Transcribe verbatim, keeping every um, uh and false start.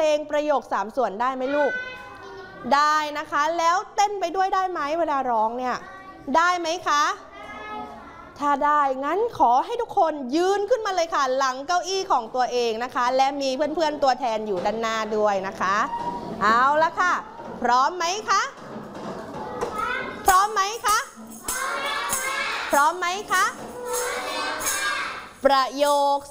ลงประโยคสามส่วนได้ไหมลูกได้นะคะแล้วเต้นไปด้วยได้ไหมเวลาร้องเนี่ยได้ไหมคะถ้าได้งั้นขอให้ทุกคนยืนขึ้นมาเลยค่ะหลังเก้าอี้ของตัวเองนะคะและมีเพื่อนๆตัวแทนอยู่ด้านหน้าด้วยนะคะเอาละค่ะพร้อมไหมคะพร้อมไหมคะพร้อมไหมคะประโยค